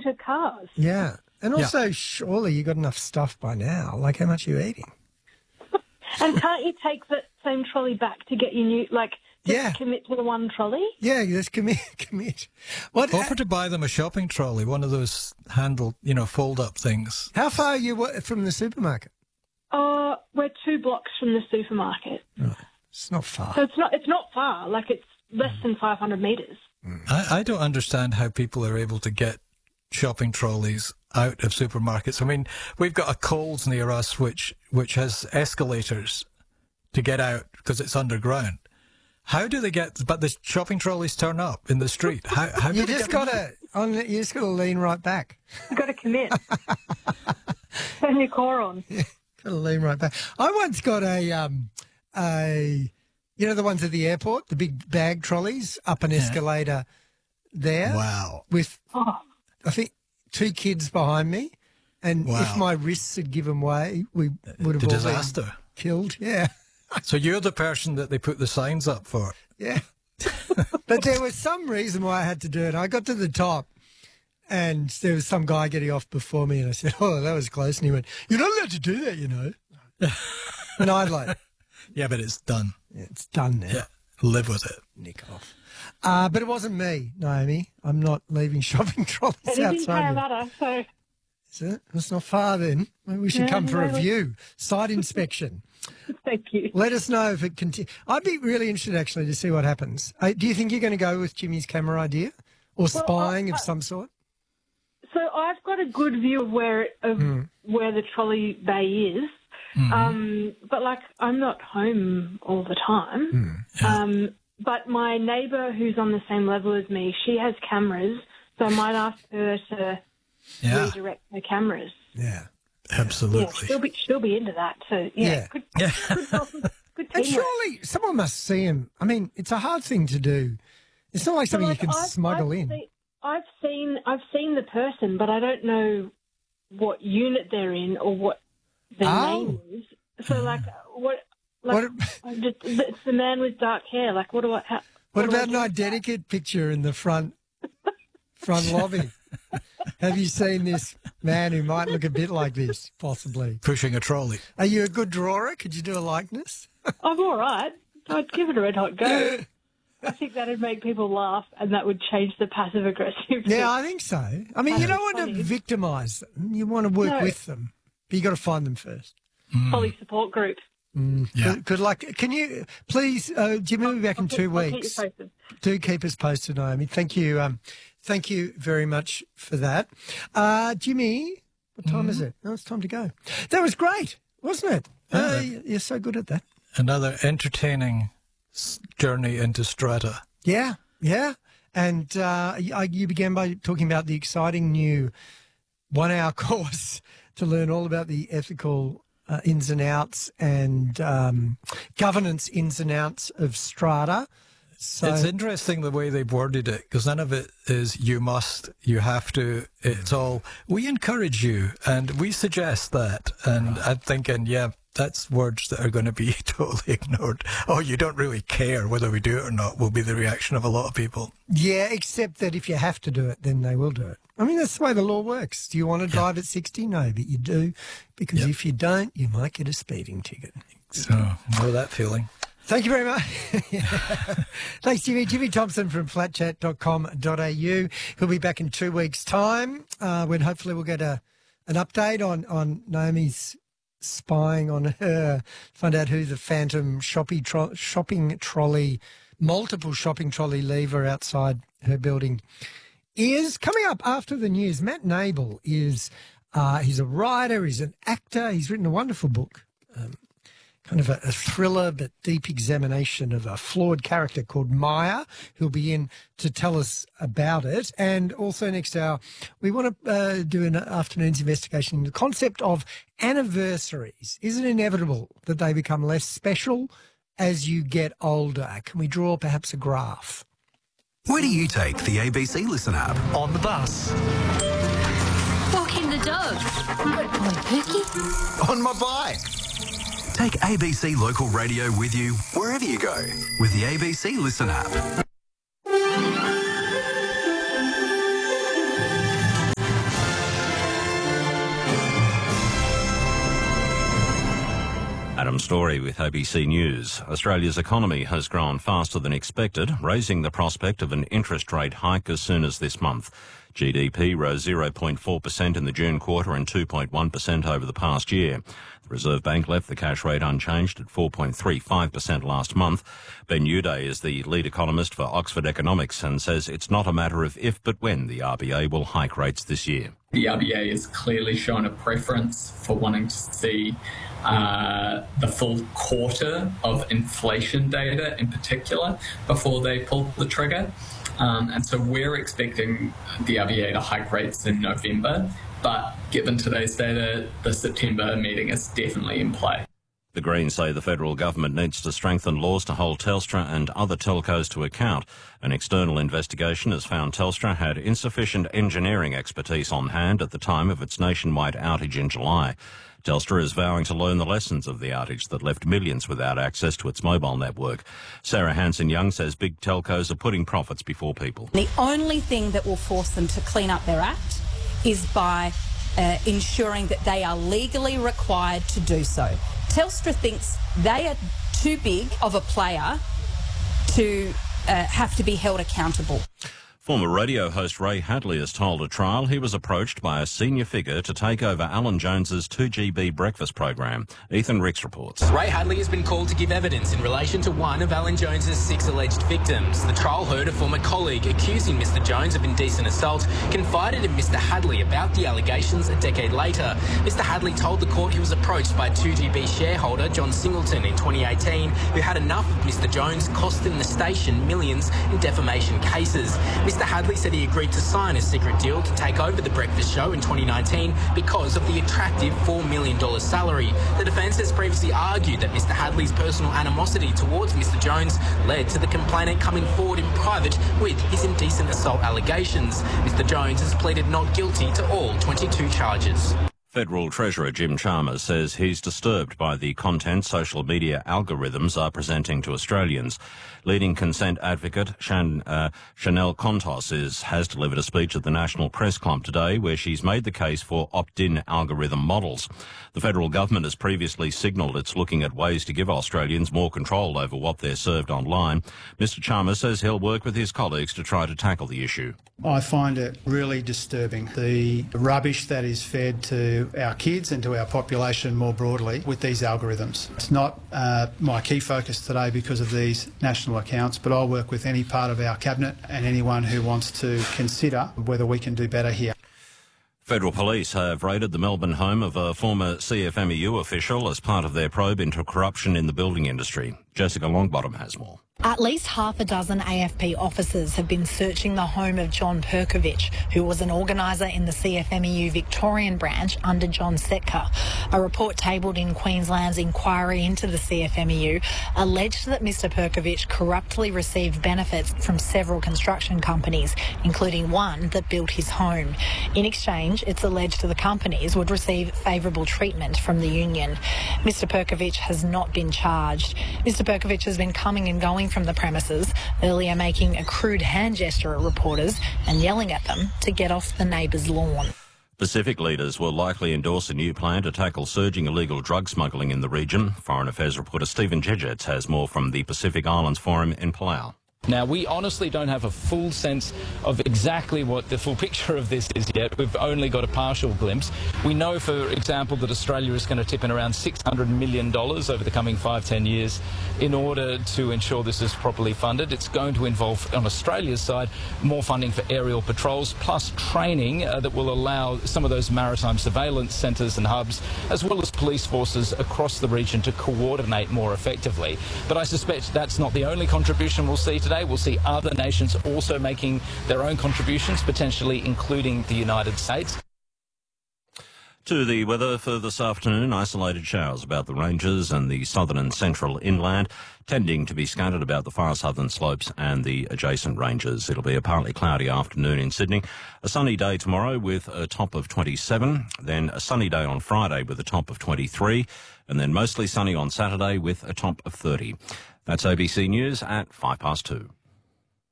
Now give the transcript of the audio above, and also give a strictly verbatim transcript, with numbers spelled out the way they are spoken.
into cars. Yeah. And also, Yeah. surely you got enough stuff by now. Like, how much are you eating? And can't you take the same trolley back to get your new, like, just Yeah. commit to the one trolley? Yeah, just commit. commit. What? Offer to buy them a shopping trolley, one of those handled, you know, fold-up things. How far are you wa- from the supermarket? Uh, we're two blocks from the supermarket. Right. It's not far. So it's not, it's not far. Like, it's less than five hundred metres. I, I don't understand how people are able to get shopping trolleys out of supermarkets. I mean, we've got a Coles near us which which has escalators to get out because it's underground. How do they get? But the shopping trolleys turn up in the street. How? how do You they just get them got to. On. You just got to lean right back. You've got to commit. Turn your core on. Yeah, got to lean right back. I once got a um a you know the ones at the airport, the big bag trolleys up an escalator there. Wow. With Oh, I think two kids behind me, and Wow. if my wrists had given way, we would have The all disaster. been killed. Yeah, So you're the person that they put the signs up for. yeah. But there was some reason why I had to do it. I got to the top, and there was some guy getting off before me, and I said, "Oh, that was close." And he went, "You're not allowed to do that, you know." And I'd like, Yeah, but it's done. yeah, "It's done now." Yeah, live with it. Nick off. Uh, but it wasn't me, Naomi. I'm not leaving shopping trolleys it is in outside. you. Parramatta, so Is it? It's not far then. Maybe we should Yeah, come for a no. view, site inspection. thank you. Let us know if it continues. I'd be really interested, actually, to see what happens. Uh, do you think you're going to go with Jimmy's camera idea or spying I- of some sort? So I've got a good view of where of where the trolley bay is, um, but like I'm not home all the time. Um, but my neighbour, who's on the same level as me, she has cameras, so I might ask her to Yeah, redirect her cameras. Yeah. Yeah, absolutely. she'll be she'll be into that. So yeah, Yeah. good, Yeah. good, good, good And teamwork. surely someone must see him. I mean, it's a hard thing to do. It's not like So, something like, you can I've- smuggle I've in. Seen, I've seen I've seen the person, but I don't know what unit they're in or what their Oh. name is. So like what? Like, What- I just- it's the man with dark hair. Like what do I? How, What do I about an do? identical picture in the front front lobby? Have you seen this man who might look a bit like this, possibly? Pushing a trolley. Are you a good drawer? Could you do a likeness? I'm all right. I'd give it a red hot go. I think that'd make people laugh, and that would change the passive aggressive. Yeah, I think so. I mean, you That's don't want funny. to victimise them. You want to work No. with them. But you got to find them first. Poly support group. Yeah. Good, good luck. Can you please, uh, Jimmy, will be back in two I'll keep you weeks. posted. Do keep us posted, Naomi. Thank you. Um, thank you very much for that. Uh, Jimmy, what time is it? No, it's time to go. That was great, wasn't it? Uh, you're so good at that. Another entertaining s- journey into Strata. Yeah, yeah. And uh, y- you began by talking about the exciting new one-hour course to learn all about the ethical uh, ins and outs and um, governance ins and outs of Strata. So, It's interesting the way they've worded it, because none of it is you must, you have to. It's all, we encourage you and we suggest that. And I'm thinking, yeah, that's words that are going to be totally ignored. Oh, you don't really care whether we do it or not, will be the reaction of a lot of people. yeah, except that if you have to do it, then they will do it. I mean, that's the way the law works. Do you want to drive at sixty? No, but you do, because Yep. if you don't, you might get a speeding ticket. So, know that feeling. Thank you very much. Thanks, Jimmy. Jimmy Thompson from flat chat dot com dot a u. He'll be back in two weeks' time uh, when hopefully we'll get a an update on, on Naomi's spying on her, find out who the phantom shopping, tro- shopping trolley, multiple shopping trolley lever outside her building is. Coming up after the news, Matt Nable is, uh, he's a writer, he's an actor, he's written a wonderful book. Um, kind of a, a thriller but deep examination of a flawed character called Maya, who'll be in to tell us about it. And also next hour, we want to uh, do an afternoon's investigation into the concept of anniversaries. Is it inevitable that they become less special as you get older? Can we draw perhaps a graph? Where do you take the A B C Listen app? On the bus. Walking the dog. On Pookie. On my bike. Take A B C Local Radio with you wherever you go with the A B C Listen app. Story with A B C News. Australia's economy has grown faster than expected, raising the prospect of an interest rate hike as soon as this month. G D P rose zero point four percent in the June quarter and two point one percent over the past year. The Reserve Bank left the cash rate unchanged at four point three five percent last month. Ben Uday is the lead economist for Oxford Economics and says it's not a matter of if but when the R B A will hike rates this year. The R B A has clearly shown a preference for wanting to see uh, the full quarter of inflation data in particular before they pull the trigger. Um, and so we're expecting the R B A to hike rates in November, but given today's data, the September meeting is definitely in play. The Greens say the federal government needs to strengthen laws to hold Telstra and other telcos to account. An external investigation has found Telstra had insufficient engineering expertise on hand at the time of its nationwide outage in July. Telstra is vowing to learn the lessons of the outage that left millions without access to its mobile network. Sarah Hanson-Young says big telcos are putting profits before people. The only thing that will force them to clean up their act is by uh, ensuring that they are legally required to do so. Telstra thinks they are too big of a player to uh, have to be held accountable. Former radio host Ray Hadley has told a trial he was approached by a senior figure to take over Alan Jones's two G B breakfast program. Ethan Ricks reports. Ray Hadley has been called to give evidence in relation to one of Alan Jones's six alleged victims. The trial heard a former colleague accusing Mister Jones of indecent assault confided in Mister Hadley about the allegations a decade later. Mister Hadley told the court he was approached by two G B shareholder John Singleton in twenty eighteen, who had enough of Mister Jones costing the station millions in defamation cases. Mister Hadley said he agreed to sign a secret deal to take over the breakfast show in twenty nineteen because of the attractive four million dollars salary. The defence has previously argued that Mister Hadley's personal animosity towards Mister Jones led to the complainant coming forward in private with his indecent assault allegations. Mister Jones has pleaded not guilty to all twenty-two charges. Federal Treasurer Jim Chalmers says he's disturbed by the content social media algorithms are presenting to Australians. Leading consent advocate Shan, uh, Chanel Contos is, has delivered a speech at the National Press Club today where she's made the case for opt-in algorithm models. The federal government has previously signalled it's looking at ways to give Australians more control over what they're served online. Mister Chalmers says he'll work with his colleagues to try to tackle the issue. I find it really disturbing, the rubbish that is fed to our kids and to our population more broadly with these algorithms. It's not uh, my key focus today because of these national accounts, but I'll work with any part of our cabinet and anyone who wants to consider whether we can do better here. Federal police have raided the Melbourne home of a former C F M E U official as part of their probe into corruption in the building industry. Jessica Longbottom has more. At least half a dozen A F P officers have been searching the home of John Perkovich, who was an organiser in the C F M E U Victorian branch under John Setka. A report tabled in Queensland's inquiry into the C F M E U alleged that Mister Perkovich corruptly received benefits from several construction companies, including one that built his home. In exchange, it's alleged the companies would receive favourable treatment from the union. Mister Perkovich has not been charged. Mister Perkovich has been coming and going from the premises, earlier making a crude hand gesture at reporters and yelling at them to get off the neighbour's lawn. Pacific leaders will likely endorse a new plan to tackle surging illegal drug smuggling in the region. Foreign Affairs reporter Stephen Jedgetts has more from the Pacific Islands Forum in Palau. Now, we honestly don't have a full sense of exactly what the full picture of this is yet. We've only got a partial glimpse. We know, for example, that Australia is going to tip in around six hundred million dollars over the coming five, ten years in order to ensure this is properly funded. It's going to involve, on Australia's side, more funding for aerial patrols, plus training uh, that will allow some of those maritime surveillance centres and hubs, as well as police forces across the region to coordinate more effectively. But I suspect that's not the only contribution we'll see today. We'll see other nations also making their own contributions, potentially including the United States. To the weather for this afternoon, isolated showers about the ranges and the southern and central inland, tending to be scattered about the far southern slopes and the adjacent ranges. It'll be a partly cloudy afternoon in Sydney, a sunny day tomorrow with a top of twenty-seven, then a sunny day on Friday with a top of twenty-three, and then mostly sunny on Saturday with a top of thirty. That's A B C News at five past two.